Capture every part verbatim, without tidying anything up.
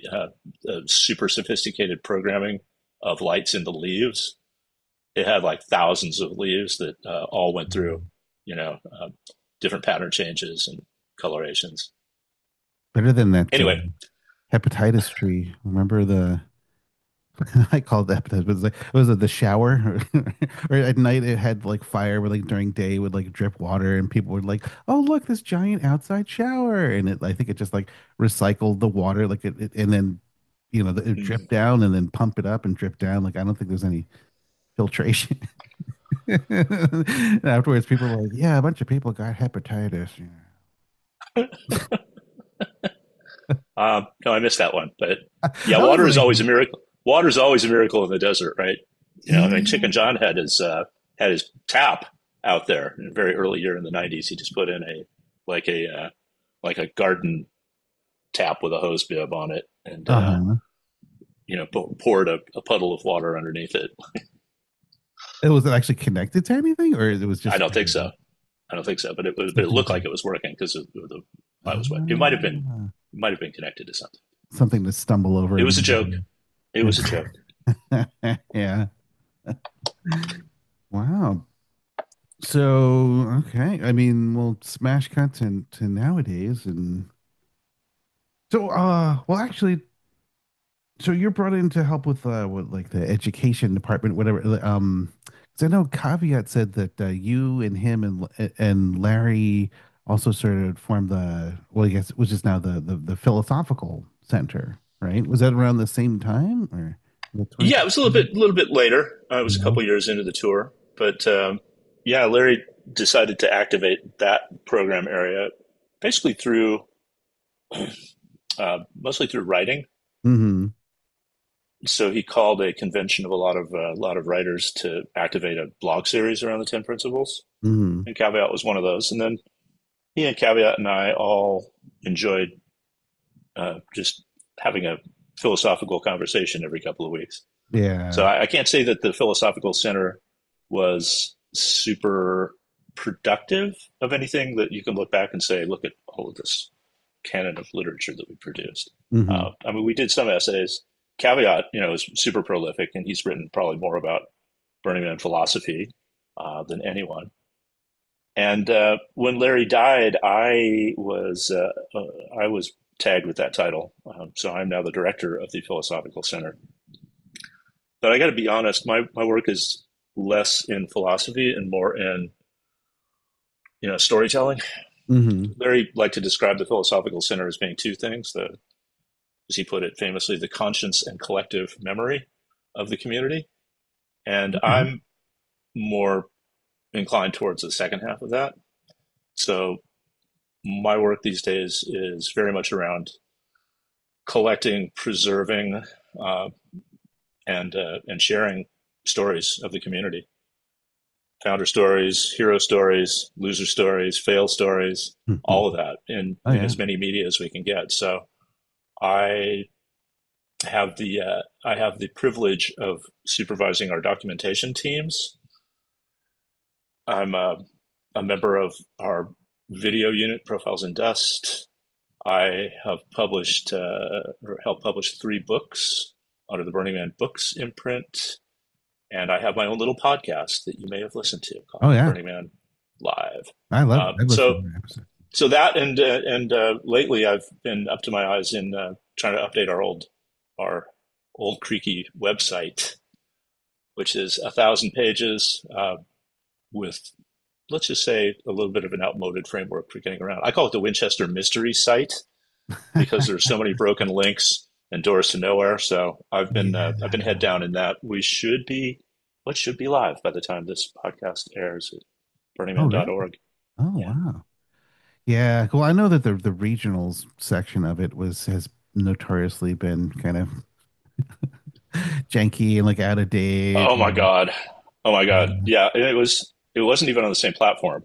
uh, uh, super sophisticated programming of lights in the leaves. It had like thousands of leaves that uh, all went through, you know, uh, different pattern changes and colorations. Better than that uh, Anyway, hepatitis tree. Remember the I called it hepatitis, but it's like was it the shower? Or at night it had like fire, where like during day it would like drip water, and people would like, oh look, this giant outside shower, and it I think it just like recycled the water, like it, it and then you know it dripped mm, down and then pump it up and drip down. Like I don't think there's any filtration. And afterwards, people were like, yeah, a bunch of people got hepatitis. Yeah. um, no, I missed that one. But yeah, I was water is like, always a miracle. Water is always a miracle in the desert, right? You know, I mean, yeah. Chicken John had his uh, had his tap out there in a very early year in the nineties. He just put in a like a uh, like a garden tap with a hose bib on it, and uh, Uh-huh. you know, poured a, a puddle of water underneath it. It was it actually connected to anything, or it was I just don't think so. I don't think so, but it, was, but it something looked to, like it was working because the I was wet. It might have been ah, it might have been connected to something. something to stumble over It was a joke. immediately. It was a joke. Yeah. Wow. So, okay. I mean, we'll smash cut to, to nowadays. And so, uh, well, actually, so you're brought in to help with, uh, with like the education department, whatever. Um, 'cause I know Caveat said that uh, you and him and and Larry also sort of formed the, well, I guess, which is now the, the, the philosophical center, right? Was that around the same time or the Yeah, it was a little twenty sixteen? bit, a little bit later. Uh, it was a Yeah. couple years into the tour, but um, yeah, Larry decided to activate that program area basically through, uh, mostly through writing. Mm-hmm. So he called a convention of a lot of uh, a lot of writers to activate a blog series around the Ten Principles, Mm-hmm. and Caveat was one of those. And then he and Caveat and I all enjoyed uh, just having a philosophical conversation every couple of weeks. So Yeah. I, I can't say that the Philosophical Center was super productive of anything that you can look back and say, look at all of this canon of literature that we produced. Mm-hmm. Uh, I mean, we did some essays. Caveat, you know, is super prolific, and he's written probably more about Burning Man philosophy uh, than anyone. And uh, when Larry died, I was uh, uh, I was tagged with that title, um, so I'm now the director of the Philosophical Center. But I got to be honest, my my work is less in philosophy and more in you know storytelling. Mm-hmm. Larry liked to describe the Philosophical Center as being two things: the, as he put it famously, the conscience and collective memory of the community. And Okay. I'm more inclined towards the second half of that. So my work these days is very much around collecting, preserving, uh, and uh, and sharing stories of the community. Founder stories, hero stories, loser stories, fail stories, all of that in, Oh in yeah. as many media as we can get. So I have the uh, I have the privilege of supervising our documentation teams. I'm a, a member of our video unit, Profiles in Dust. I have published uh, or helped publish three books under the Burning Man Books imprint, and I have my own little podcast that you may have listened to Oh called yeah. Burning Man Live. I love it. Uh, I listened so, to the episode. so that and uh, and uh, lately I've been up to my eyes in uh, trying to update our old our old creaky website, which is a thousand pages uh, with, let's just say, a little bit of an outmoded framework for getting around. I call it the Winchester Mystery Site because there's so many broken links and doors to nowhere. So I've been uh, I've been head Yeah. down in that. We should be what should be live by the time this podcast airs at burning Oh man really? dot org. Oh Yeah. wow. Yeah. Well, I know that the the regionals section of it was has notoriously been kind of janky and like out of date. Oh my And, god. Oh my god. uh, Yeah. It was. It wasn't even on the same platform.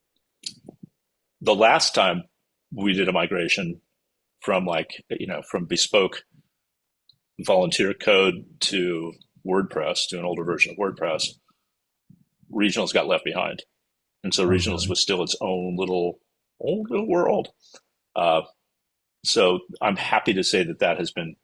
The last time we did a migration from like you know from bespoke volunteer code to WordPress to an older version of WordPress, regionals got left behind. And so oh regionals really? was still its own little own little world. Uh, so I'm happy to say that that has been